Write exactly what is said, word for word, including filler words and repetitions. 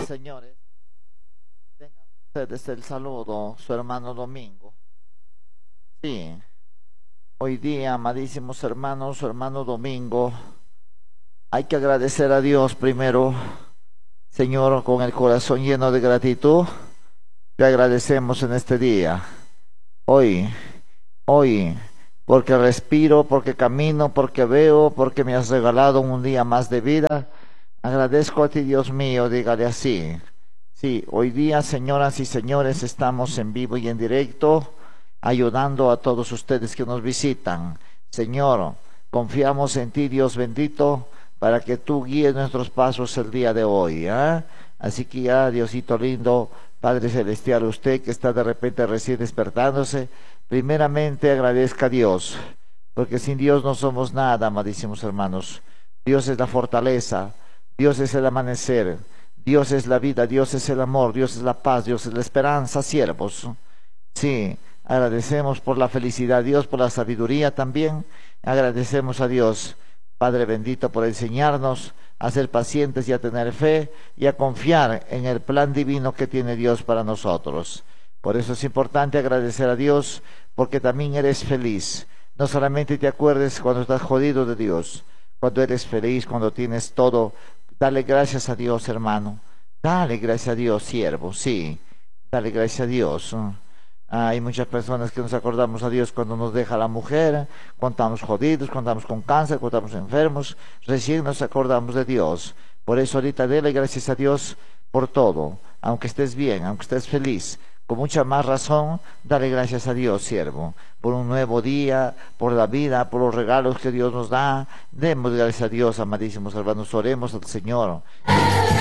Señores, tengan ustedes el saludo, su hermano Domingo. Sí, hoy día, amadísimos hermanos, su hermano Domingo, hay que agradecer a Dios primero, Señor, con el corazón lleno de gratitud. Te agradecemos en este día, hoy, hoy, porque respiro, porque camino, porque veo, porque me has regalado un día más de vida. Agradezco a ti, Dios mío, dígale así. Sí, hoy día, señoras y señores, estamos en vivo y en directo, ayudando a todos ustedes que nos visitan. Señor, confiamos en ti, Dios bendito, para que tú guíes nuestros pasos el día de hoy. ¿eh? Así que ya, Diosito lindo, Padre Celestial, usted que está de repente recién despertándose, primeramente agradezca a Dios, porque sin Dios no somos nada, amadísimos hermanos. Dios es la fortaleza, Dios es el amanecer, Dios es la vida, Dios es el amor, Dios es la paz, Dios es la esperanza, siervos. Sí, agradecemos por la felicidad, Dios por la sabiduría también. Agradecemos a Dios, Padre bendito, por enseñarnos a ser pacientes y a tener fe y a confiar en el plan divino que tiene Dios para nosotros. Por eso es importante agradecer a Dios, porque también eres feliz. No solamente te acuerdes cuando estás jodido de Dios, cuando eres feliz, cuando tienes todo. Dale gracias a Dios, hermano. Dale gracias a Dios, siervo, sí. Dale gracias a Dios. Hay muchas personas que nos acordamos a Dios cuando nos deja la mujer, cuando estamos jodidos, cuando estamos con cáncer, cuando estamos enfermos. Recién nos acordamos de Dios. Por eso ahorita dale gracias a Dios por todo. Aunque estés bien, aunque estés feliz, con mucha más razón, dale gracias a Dios, siervo, por un nuevo día, por la vida, por los regalos que Dios nos da. Demos gracias a Dios, amadísimos hermanos, oremos al Señor.